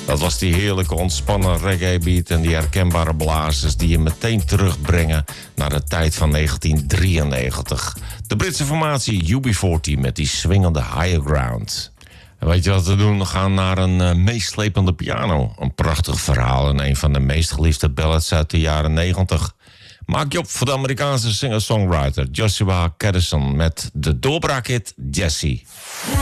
Dat was die heerlijke ontspannen reggae beat en die herkenbare blazers die je meteen terugbrengen naar de tijd van 1993. De Britse formatie UB40 met die swingende Higher Ground. En weet je wat we doen? We gaan naar een meeslepende piano. Een prachtig verhaal en een van de meest geliefde ballads uit de jaren 90. Maak je op voor de Amerikaanse singer-songwriter Joshua Kadison met de doorbraakhit Jessie.